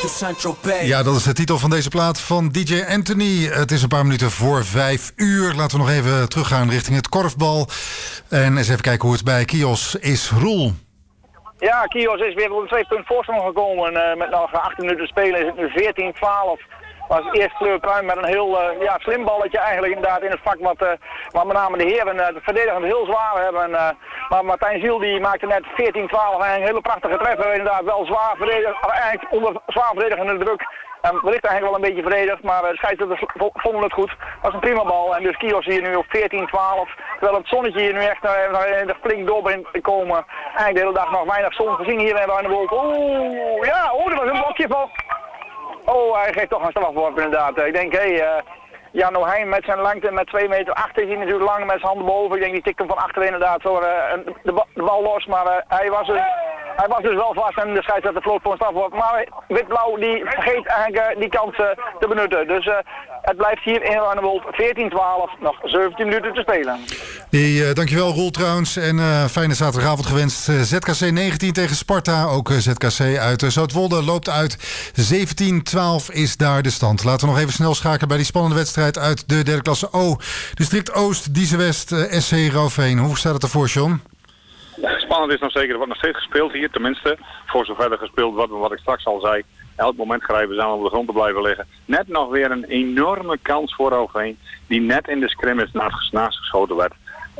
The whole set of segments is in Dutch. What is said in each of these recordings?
Ja, dat is de titel van deze plaat van DJ Anthony. Het is een paar minuten voor 5 uur. Laten we nog even teruggaan richting het korfbal. En eens even kijken hoe het bij Kios is. Roel. Ja, Kios is weer op een 2-punt voorsprong gekomen. Met nog 18 minuten spelen is het nu 14-12. Was eerst Fleur Pruim met een heel slim balletje eigenlijk inderdaad in het vak wat met name de heren de verdedigend heel zwaar hebben. Maar Martijn Ziel die maakte net 14-12 eigenlijk een hele prachtige treffer. Inderdaad wel zwaar verdedigd, eigenlijk onder zwaar verdedigende druk. Wellicht eigenlijk wel een beetje verdedigd, maar de scheidsrechters vonden het goed. Dat was een prima bal en dus Kios hier nu op 14-12. Terwijl het zonnetje hier nu echt er flink door begint te komen. Eigenlijk de hele dag nog weinig zon gezien hier in Warnewold. Dat was een blokje van... Oh, hij geeft toch een strafworp inderdaad. Ik denk, Jan O'Heijn met zijn lengte met 2,8 meter is hij natuurlijk lang met zijn handen boven. Ik denk die tikt hem van achter inderdaad zo de bal los, maar hij was dus wel vast en de scheidsrechter floot voor een strafworp. Maar Wit-Blauw die vergeet eigenlijk die kans te benutten. Dus het blijft hier in Warnewold 14-12, nog 17 minuten te spelen. Dankjewel Roel trouwens en fijne zaterdagavond gewenst. ZKC 19 tegen Sparta, ook ZKC uit Zoutwolde loopt uit. 17-12 is daar de stand. Laten we nog even snel schakelen bij die spannende wedstrijd uit de derde klasse O. District Oost, Diezen West, SC Roofveen. Hoe staat het ervoor, John? Ja, spannend is nog zeker. Er wordt nog steeds gespeeld hier, tenminste. Voor zover er gespeeld wordt, wat ik straks al zei. Elk moment grijpen ze aan om op de grond te blijven liggen. Net nog weer een enorme kans voor Roofveen. Die net in de scrimmage naast geschoten werd.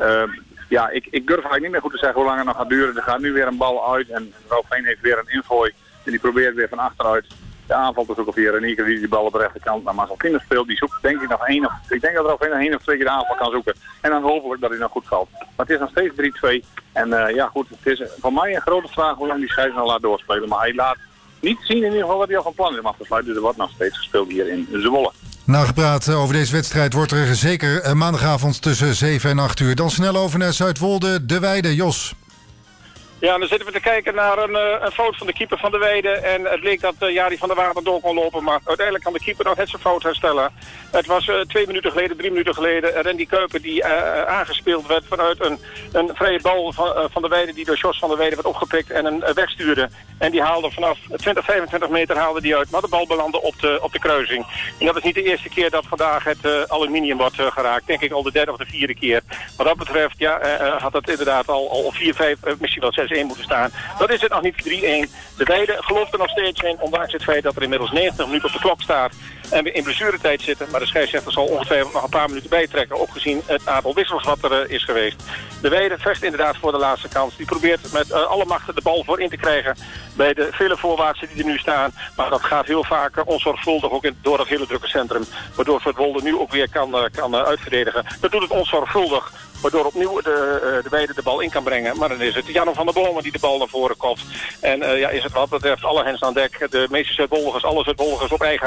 Ik durf eigenlijk niet meer goed te zeggen hoe lang het nog gaat duren. Er gaat nu weer een bal uit en Roofveen heeft weer een ingooi. En die probeert weer van achteruit de aanval te zoeken via Renieke die bal op de rechterkant naar Marcel Kinders speelt. Die zoekt denk ik nog ik denk dat Roofveen nog 1 of 2 keer de aanval kan zoeken. En dan hopelijk dat hij nog goed valt. Maar het is nog steeds 3-2. En het is voor mij een grote vraag hoe lang die scheidsrechter laat doorspelen. Maar hij laat niet zien in ieder geval wat hij al van plan is om af te sluiten. Dus er wordt nog steeds gespeeld hier in Zwolle. Nagepraat over deze wedstrijd wordt er zeker maandagavond tussen 7 en 8 uur. Dan snel over naar Zuidwolde, De Weide, Jos. Ja, dan zitten we te kijken naar een fout van de keeper van de Weide. En het bleek dat Jari van der Water door kon lopen. Maar uiteindelijk kan de keeper nog net zijn fout herstellen. Het was 2 minuten geleden, 3 minuten geleden. Randy Keuper die aangespeeld werd vanuit een vrije bal van de Weide. Die door Jos van der Weide werd opgepikt en een wegstuurde. En die haalde vanaf 20-25 meter haalde die uit. Maar de bal belandde op de kruising. En dat is niet de eerste keer dat vandaag het aluminium wordt geraakt. Denk ik al de 3e of de 4e keer. Wat dat betreft had het inderdaad al 4-5, misschien wel 6-1 moeten staan. Dat is het nog niet 3-1. De Weide gelooft er nog steeds in, ondanks het feit dat er inmiddels 90 minuten op de klok staat en we in blessuretijd zitten. Maar de scheidsrechter zal ongetwijfeld nog een paar minuten bijtrekken, ook gezien het aantal wissels wat er is geweest. De Weide vecht inderdaad voor de laatste kans. Die probeert met alle macht de bal voorin te krijgen bij de vele voorwaartsen die er nu staan. Maar dat gaat heel vaak onzorgvuldig ook door het hele drukke centrum. Waardoor Zuidwolde nu ook weer kan uitverdedigen. Dat doet het onzorgvuldig. Waardoor opnieuw de Weide de bal in kan brengen. Maar dan is het Jan van der Bomen die de bal naar voren kopt. En is het wat betreft alle hens aan dek. De meeste Zuidwolders, alle Zuidwolders op eigen